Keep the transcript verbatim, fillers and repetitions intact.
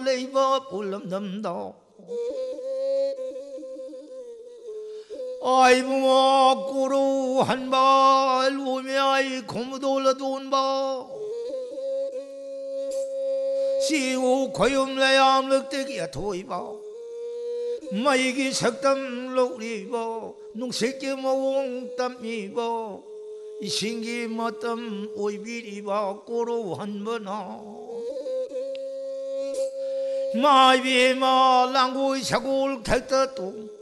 레이버 볼럼넘다 아이 부모 꾸루 한발 우미아이 고무돌러도 온바 시우 고염래야 럭대기야 도이바 마이기 석담 럭리바 농색기 모웅땀이바 이 신기 멋담 오이비리바 꾸루 한번아 마이비마 랑구이 사골 택다또